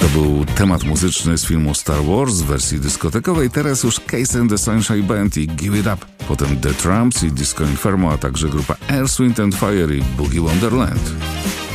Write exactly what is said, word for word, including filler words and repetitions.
był temat muzyczny z filmu Star Wars w wersji dyskotekowej, teraz już Case and the Sunshine Band i Give It Up, potem The Tramps i Disco Inferno, a także grupa Earth, Wind and Fire i Boogie Wonderland.